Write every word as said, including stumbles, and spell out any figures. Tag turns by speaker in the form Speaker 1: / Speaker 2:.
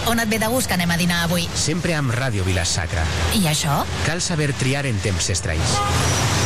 Speaker 1: On et ve de gust que anem a dinar avui?
Speaker 2: Sempre amb Ràdio Vila-sacra.
Speaker 1: I això?
Speaker 2: Cal saber triar en temps estranys.